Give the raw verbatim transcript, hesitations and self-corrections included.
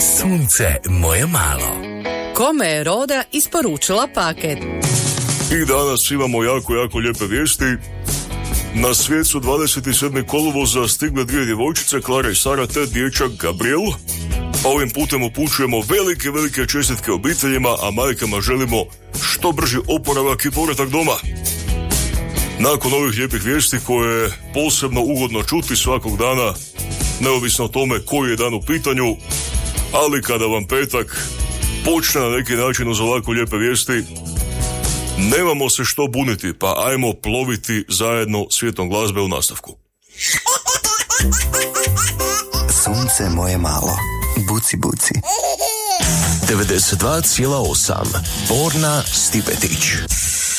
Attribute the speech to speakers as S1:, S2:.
S1: Sunce moje malo.
S2: Kome je Roda isporučila paket?
S3: I danas imamo jako, jako lijepe vijesti. Na svijet su dvadeset sedmog kolovoza stigle dvije djevojčice, Klara i Sara, te dječak Gabriel. Ovim putem upućujemo velike, velike čestitke obiteljima, a majkama želimo što brži oporavak i povratak doma. Nakon ovih lijepih vijesti koje je posebno ugodno čuti svakog dana, neovisno o tome koji je dan u pitanju, ali kada vam petak počne na neki način uz ovako lijepe vijesti, nemamo se što buniti, pa ajmo ploviti zajedno svijetom glazbe u nastavku.
S4: Sunce moje malo, buci buci.
S1: devedeset dva zarez osam Borna Stipetić.